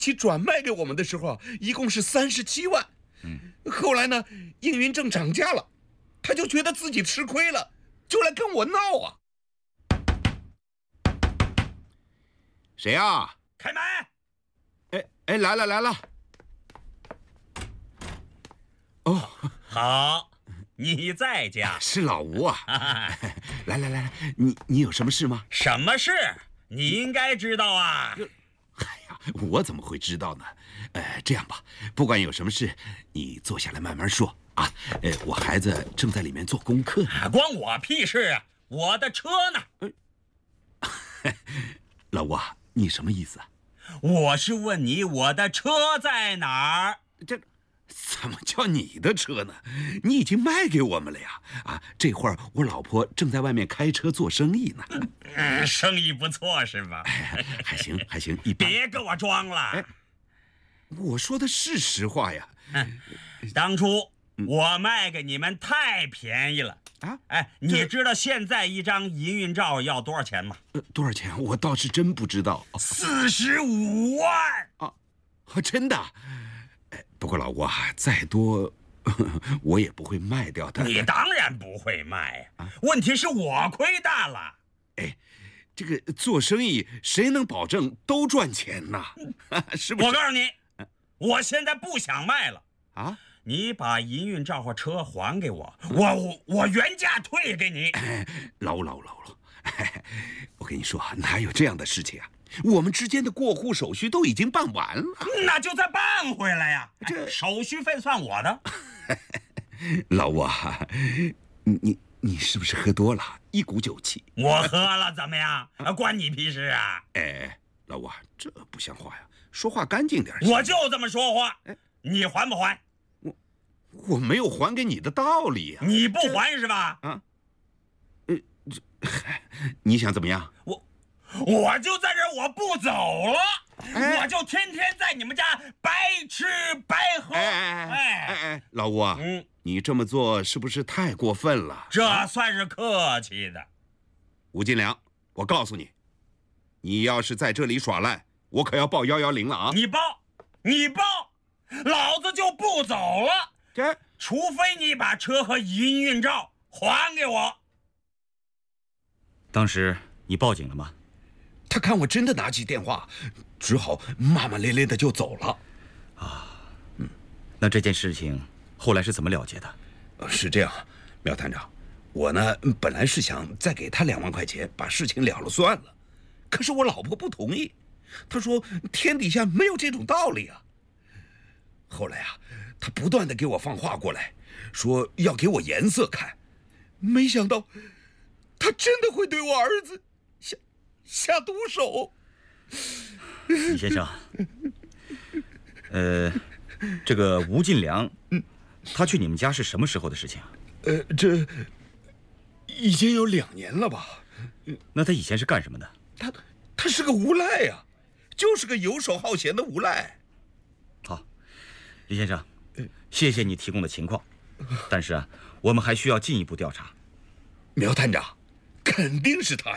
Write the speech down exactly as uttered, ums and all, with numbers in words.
其转卖给我们的时候啊，一共是三十七万。嗯，后来呢，应云正涨价了，他就觉得自己吃亏了，就来跟我闹啊。 谁啊？ 开门！ 哎哎，来了来了。哦， 好，你在家。 是老吴啊。来来来，你你有什么事吗？ 什么事？你应该知道啊。 哎呀，我怎么会知道呢？呃，这样吧，不管有什么事，你坐下来慢慢说啊。呃，我孩子正在里面做功课呢。 关我屁事啊！我的车呢？ 老吴啊，你什么意思啊？ 我是问你，我的车在哪儿？ 这怎么叫你的车呢？你已经卖给我们了呀！啊，这会儿我老婆正在外面开车做生意呢。 嗯，生意不错是吧？ 哎，还行还行，一般。 别跟我装了。哎， 我说的是实话呀。 嗯，当初我卖给你们太便宜了啊！哎，你知道现在一张营运照要多少钱吗？ 呃，多少钱？我倒是真不知道。 四十五万啊！真的？哎，不过老吴啊，再多我也不会卖掉的。 你当然不会卖啊！问题是我亏大了。 哎，这个做生意谁能保证都赚钱呢？是不是？ 我告诉你，我现在不想卖了啊！ 你把营运照和车还给我，我我我原价退给你。 哎，老吴老吴老吴，我跟你说，哪有这样的事情啊？我们之间的过户手续都已经办完了， 那就再办回来呀。这手续费算我的。 老吴啊，你你你是不是喝多了，一股酒气？ 我喝了怎么样？关你屁事啊！ 哎，老吴啊，这不像话呀，说话干净点。 我就这么说话，你还不还？ 我我没有还给你的道理呀。 你不还是吧？啊， 呃，这你想怎么样？ 我。我就在这儿，我不走了，哎、我就天天在你们家白吃白喝。 哎哎哎哎哎，老吴啊，嗯，你这么做是不是太过分了？ 这算是客气的。 吴金良，我告诉你，你要是在这里耍赖，我可要报幺幺零了啊！ 你报，你报，老子就不走了。 这， 除非你把车和营运照还给我。 当时你报警了吗？ 他看我真的拿起电话，只好骂骂咧咧的就走了。 啊，嗯，那这件事情后来是怎么了结的？ 呃，是这样，苗探长，我呢本来是想再给他两万块钱，把事情了了算了，可是我老婆不同意，她说天底下没有这种道理啊。后来啊，她不断的给我放话过来，说要给我颜色看，没想到她真的会对我儿子下下毒手。 李先生，呃，这个吴进良，他去你们家是什么时候的事情啊？ 呃，这已经有两年了吧。 那他以前是干什么的？ 他他是个无赖呀、啊，就是个游手好闲的无赖。 好，李先生，谢谢你提供的情况，但是啊，我们还需要进一步调查。 苗探长，肯定是他